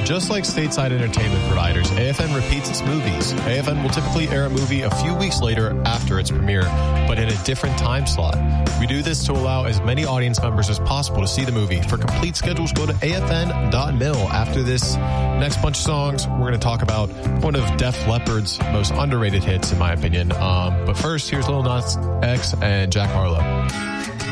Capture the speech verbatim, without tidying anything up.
Just like stateside entertainment providers, A F N repeats its movies. A F N will typically air a movie a few weeks later after its premiere, but in a different time slot. We do this to allow as many audience members as possible to see the movie. For complete schedules, go to A F N dot mil. After this next bunch of songs, we're going to talk about one of Def Leppard's most underrated hits, in my opinion. Um, but first, here's Lil Nas X and Jack Harlow.